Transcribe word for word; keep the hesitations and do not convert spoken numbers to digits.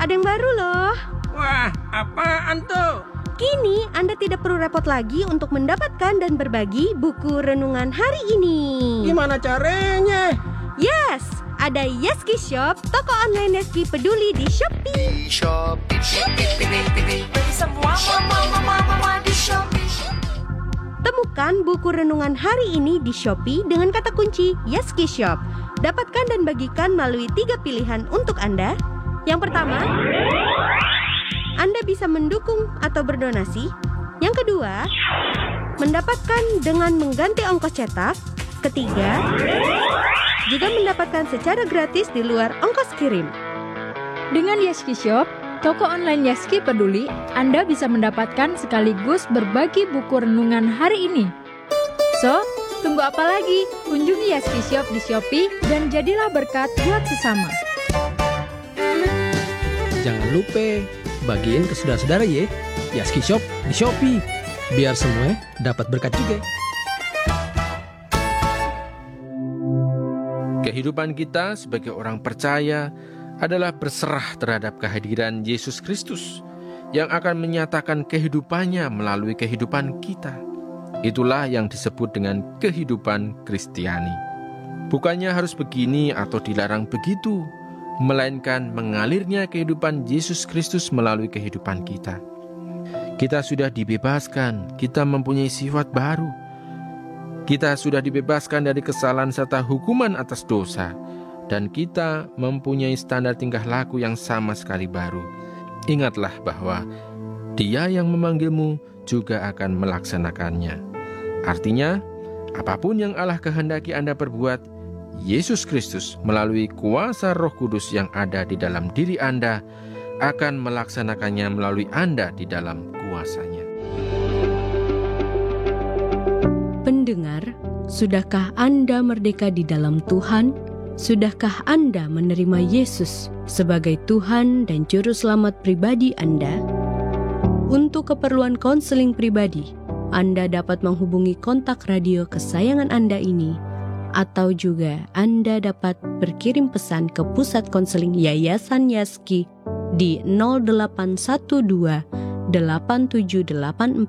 ada yang baru loh. Wah, apaan tuh? Kini Anda tidak perlu repot lagi untuk mendapatkan dan berbagi buku renungan hari ini. Gimana caranya? Yes, ada Yeski Shop, toko online Yeski peduli di Shopee. Di Shopee, Shopee, pilih, pilih, beli semua, mama, mama, mama di Shopee. Temukan buku renungan hari ini di Shopee dengan kata kunci Yeski Shop. Dapatkan dan bagikan melalui tiga pilihan untuk Anda. Yang pertama, Anda bisa mendukung atau berdonasi. Yang kedua, mendapatkan dengan mengganti ongkos cetak. Ketiga, juga mendapatkan secara gratis di luar ongkos kirim. Dengan Yeski Shop, toko online Yeski peduli, Anda bisa mendapatkan sekaligus berbagi buku renungan hari ini. So, tunggu apa lagi? Kunjungi Yeski Shop di Shopee dan jadilah berkat buat sesama. Jangan lupa bagiin ke saudara-saudara ya. Yeski Shop di Shopee, biar semua dapat berkat juga. Kehidupan kita sebagai orang percaya adalah berserah terhadap kehadiran Yesus Kristus yang akan menyatakan kehidupannya melalui kehidupan kita. Itulah yang disebut dengan kehidupan Kristiani. Bukannya harus begini atau dilarang begitu, melainkan mengalirnya kehidupan Yesus Kristus melalui kehidupan kita. Kita sudah dibebaskan, kita mempunyai sifat baru. Kita sudah dibebaskan dari kesalahan serta hukuman atas dosa, dan kita mempunyai standar tingkah laku yang sama sekali baru. Ingatlah bahwa Dia yang memanggilmu juga akan melaksanakannya. Artinya, apapun yang Allah kehendaki Anda perbuat, Yesus Kristus melalui kuasa Roh Kudus yang ada di dalam diri Anda akan melaksanakannya melalui Anda di dalam kuasa-Nya. Pendengar, sudahkah Anda merdeka di dalam Tuhan? Sudahkah Anda menerima Yesus sebagai Tuhan dan Juru Selamat pribadi Anda? Untuk keperluan konseling pribadi, Anda dapat menghubungi kontak radio kesayangan Anda ini, atau juga Anda dapat berkirim pesan ke Pusat Konseling Yayasan Yeski di nol delapan satu dua delapan tujuh delapan empat